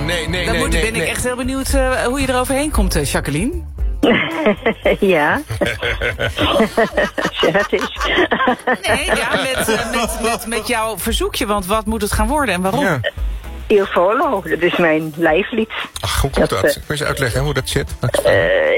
nee. Dan ben ik echt heel benieuwd hoe je eroverheen komt, Jacqueline. Ja. Zeg het eens. Nee, ja, met jouw verzoekje, want wat moet het gaan worden en waarom? Ja. Il Volo, dat is mijn lijflied. Ach, hoe komt dat? Kun je eens uitleggen hoe dat zit?